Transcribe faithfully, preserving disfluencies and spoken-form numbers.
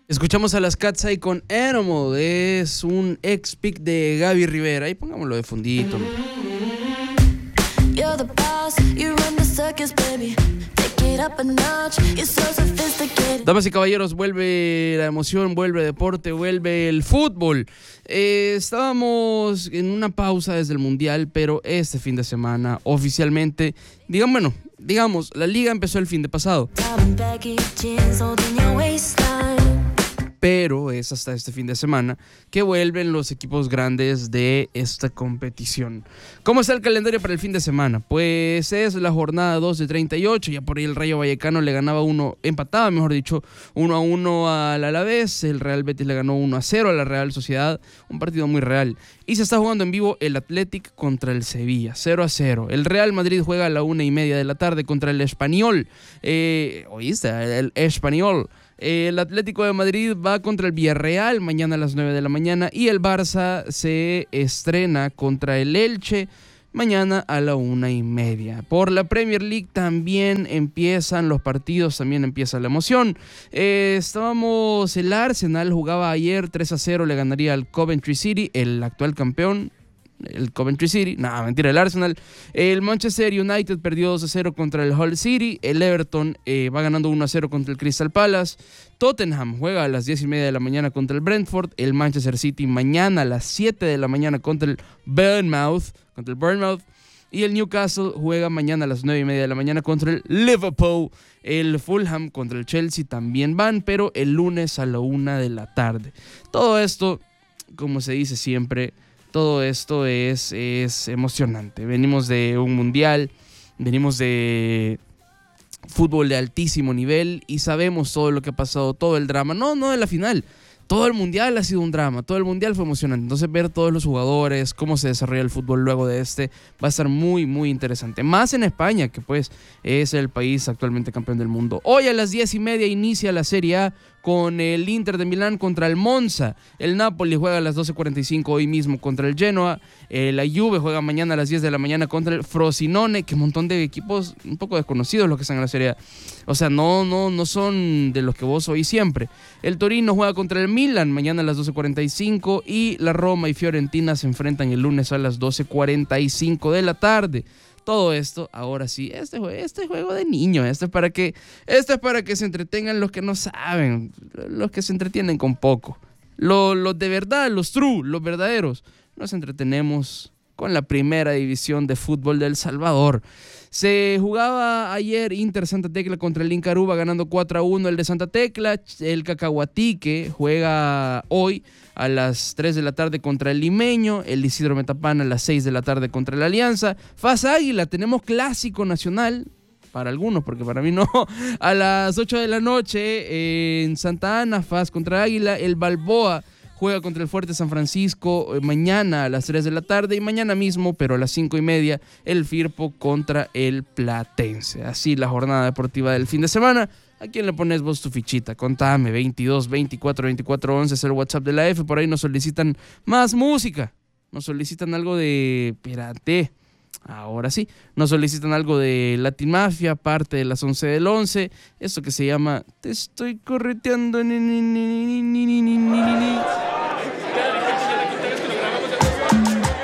Escuchamos a las Cat's con Animal, es un ex pick de Gaby Rivera. Ahí pongámoslo de fundito. You're the boss, you run the circus, baby. Take it up a notch, you're so sophisticated. Damas y caballeros, vuelve la emoción, vuelve el deporte, vuelve el fútbol. Eh, estábamos en una pausa desde el Mundial, pero este fin de semana, oficialmente, digamos, bueno, digamos, la liga empezó el fin de pasado. Pero es hasta este fin de semana que vuelven los equipos grandes de esta competición. ¿Cómo está el calendario para el fin de semana? Pues es la jornada dos de treinta y ocho. Ya por ahí el Rayo Vallecano le ganaba uno, empataba, mejor dicho, uno a uno al Alavés. El Real Betis le ganó uno a cero a la Real Sociedad. Un partido muy real. Y se está jugando en vivo el Athletic contra el Sevilla, cero a cero. El Real Madrid juega a la una y media de la tarde contra el Español. Eh, ¿Oíste? El Español. El Atlético de Madrid va contra el Villarreal mañana a las nueve de la mañana y el Barça se estrena contra el Elche mañana a la una y media. Por la Premier League también empiezan los partidos, también empieza la emoción. Eh, estábamos, el Arsenal jugaba ayer tres a cero, le ganaría al Coventry City, el actual campeón. El Coventry City, nada, mentira, el Arsenal. El Manchester United perdió dos a cero contra el Hull City. El Everton eh, va ganando uno a cero contra el Crystal Palace. Tottenham juega a las diez y media de la mañana contra el Brentford. El Manchester City mañana a las siete de la mañana contra el Bournemouth, contra el Bournemouth. Y el Newcastle juega mañana a las nueve y media de la mañana contra el Liverpool. El Fulham contra el Chelsea también van, pero el lunes a la una de la tarde. Todo esto, como se dice siempre, todo esto es, es emocionante. Venimos de un mundial, venimos de fútbol de altísimo nivel y sabemos todo lo que ha pasado, todo el drama. No, no de la final. Todo el mundial ha sido un drama, todo el mundial fue emocionante. Entonces ver todos los jugadores, cómo se desarrolla el fútbol luego de este, va a estar muy, muy interesante. Más en España, que pues es el país actualmente campeón del mundo. Hoy a las diez y media inicia la Serie A con el Inter de Milán contra el Monza. El Napoli juega a las doce cuarenta y cinco hoy mismo contra el Genoa. Eh, la Juve juega mañana a las diez de la mañana contra el Frosinone, que un montón de equipos un poco desconocidos los que están en la Serie A. O sea, no, no, no son de los que vos oís siempre. El Torino juega contra el Milan mañana a las doce cuarenta y cinco y la Roma y Fiorentina se enfrentan el lunes a las doce cuarenta y cinco de la tarde. Todo esto, ahora sí, este juego, este juego de niños, este es para que, este es para que se entretengan los que no saben, los que se entretienen con poco. Los, los de verdad, los true, los verdaderos, nos entretenemos con la primera división de fútbol de El Salvador. Se jugaba ayer Inter Santa Tecla contra el Inca Aruba, ganando cuatro a uno el de Santa Tecla. El Cacahuatique juega hoy a las tres de la tarde contra el Limeño. El Isidro Metapán a las seis de la tarde contra la Alianza. F A S Águila, tenemos clásico nacional. Para algunos, porque para mí no. A las ocho de la noche en Santa Ana, F A S contra Águila. El Balboa juega contra el Fuerte San Francisco eh, mañana a las tres de la tarde y mañana mismo, pero a las cinco y media, el Firpo contra el Platense. Así la jornada deportiva del fin de semana. ¿A quién le pones vos tu fichita? Contame, veintidós, veinticuatro, veinticuatro, once es el WhatsApp de la F. Por ahí nos solicitan más música. Nos solicitan algo de pirate. Ahora sí, nos solicitan algo de Latin Mafia, parte de las once del once. Esto que se llama Te estoy correteando. Ni, ni, ni, ni, ni, ni, ni, ni.